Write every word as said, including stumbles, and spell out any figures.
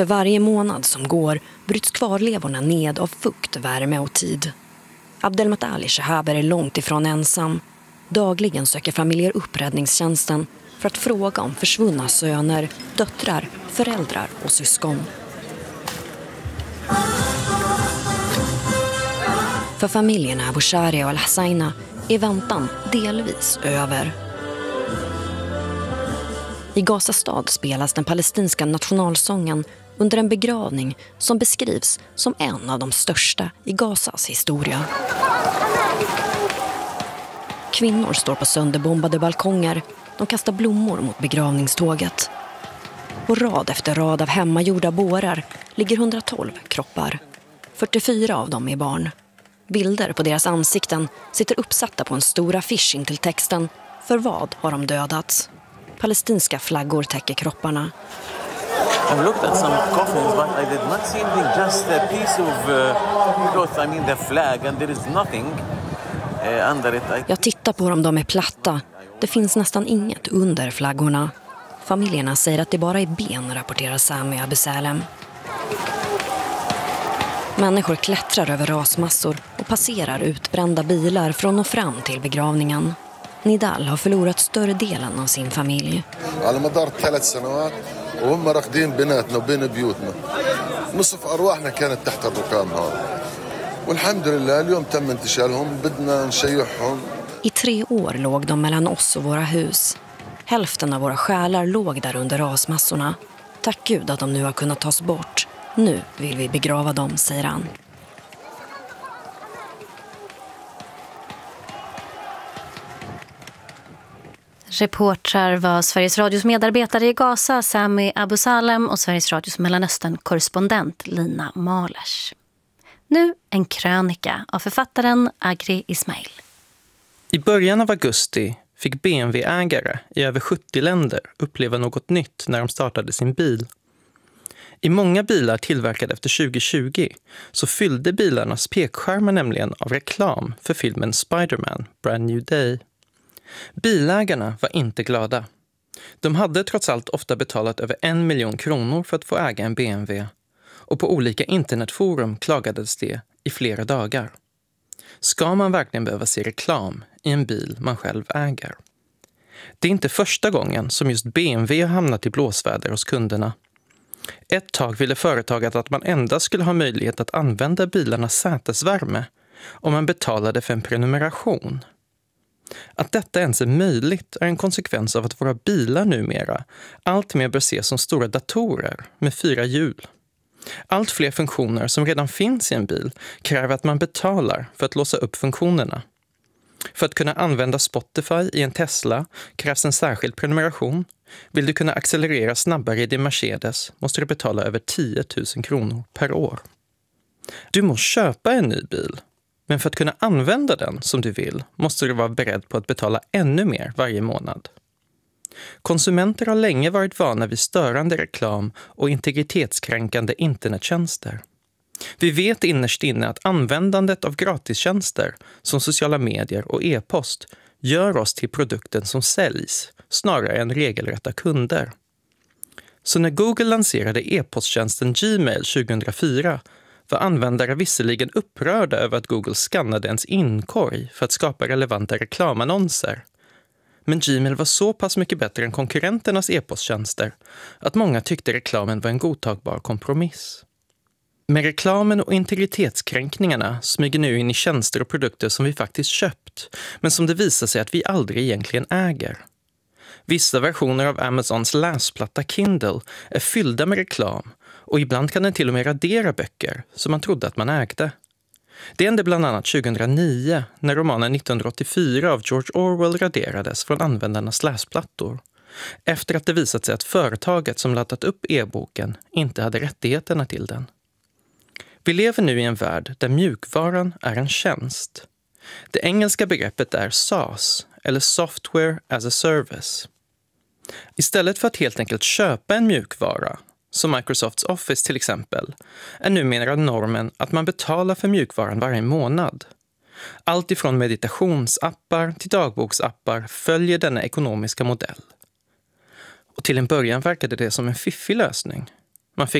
För varje månad som går bryts kvarlevorna ned av fukt, värme och tid. Abdelmat Ali Shahaber är långt ifrån ensam. Dagligen söker familjer upp räddningstjänsten för att fråga om försvunna söner, döttrar, föräldrar och syskon. För familjerna Abu Sharia och Al-Husayna är väntan delvis över. I Gaza stad spelas den palestinska nationalsången under en begravning som beskrivs som en av de största i Gazas historia. Kvinnor står på sönderbombade balkonger. De kastar blommor mot begravningståget. På rad efter rad av hemmagjorda bårar ligger hundratolv kroppar. fyrtiofyra av dem är barn. Bilder på deras ansikten sitter uppsatta på en stor affisch in till texten "För vad har de dödats?" Palestinska flaggor täcker kropparna. I've looked at some coffins, but I did not see anything. Just a piece of uh, cloth, I mean the flag, and there is nothing uh, under it. I... Jag tittar på dem, de är platta. Det finns nästan inget under flaggorna. Familjerna säger att det bara är ben, rapporterar Sami Abu Salem. Människor klättrar över rasmassor och passerar utbrända bilar från och fram till begravningen. Nidal har förlorat större delen av sin familj. على مدار ثلاث سنوات وهم راقدين بيناتنا وبين بيوتنا. نصف أرواحنا كانت تحت الركام هذا. والحمد لله اليوم تم انتشالهم بدنا نشيعهم. I tre år låg de mellan oss och våra hus. Hälften av våra själar låg där under rasmassorna. Tack Gud att de nu har kunnat tas bort. Nu vill vi begrava dem, säger han. Reportrar var Sveriges Radios medarbetare i Gaza, Sami Abu Salem, och Sveriges Radios Mellanöstern-korrespondent Lina Malers. Nu en krönika av författaren Agri Ismail. I början av augusti fick B M W-ägare i över sjuttio länder uppleva något nytt när de startade sin bil. I många bilar tillverkade efter tjugo tjugo så fyllde bilarnas pekskärmar nämligen av reklam för filmen Spider-Man, Brand New Day. Bilägarna var inte glada. De hade trots allt ofta betalat över en miljon kronor för att få äga en B M W. Och på olika internetforum klagades det i flera dagar. Ska man verkligen behöva se reklam i en bil man själv äger? Det är inte första gången som just B M W har hamnat i blåsväder hos kunderna. Ett tag ville företaget att man endast skulle ha möjlighet att använda bilarnas sätesvärme om man betalade för en prenumeration. Att detta ens är möjligt är en konsekvens av att våra bilar numera allt mer bör ses som stora datorer med fyra hjul. Allt fler funktioner som redan finns i en bil kräver att man betalar för att låsa upp funktionerna. För att kunna använda Spotify i en Tesla krävs en särskild prenumeration. Vill du kunna accelerera snabbare i din Mercedes måste du betala över tio tusen kronor per år. Du måste köpa en ny bil, men för att kunna använda den som du vill måste du vara beredd på att betala ännu mer varje månad. Konsumenter har länge varit vana vid störande reklam och integritetskränkande internettjänster. Vi vet innerst inne att användandet av gratistjänster som sociala medier och e-post gör oss till produkten som säljs snarare än regelrätta kunder. Så när Google lanserade e-posttjänsten Gmail tjugohundrafyra var användare visserligen upprörda över att Google skannade ens inkorg för att skapa relevanta reklamannonser. Men Gmail var så pass mycket bättre än konkurrenternas e-posttjänster att många tyckte reklamen var en godtagbar kompromiss. Men reklamen och integritetskränkningarna smyger nu in i tjänster och produkter som vi faktiskt köpt, men som det visar sig att vi aldrig egentligen äger. Vissa versioner av Amazons läsplatta Kindle är fyllda med reklam och ibland kan den till och med radera böcker som man trodde att man ägde. Det hände bland annat tjugohundranio när romanen nittonhundraåttiofyra av George Orwell raderades från användarnas läsplattor, efter att det visat sig att företaget som laddat upp e-boken inte hade rättigheterna till den. Vi lever nu i en värld där mjukvaran är en tjänst. Det engelska begreppet är SaaS, eller Software as a Service. Istället för att helt enkelt köpa en mjukvara, som Microsofts Office till exempel, är numera normen att man betalar för mjukvaran varje månad. Allt ifrån meditationsappar till dagboksappar följer denna ekonomiska modell. Och till en början verkade det som en fiffig lösning.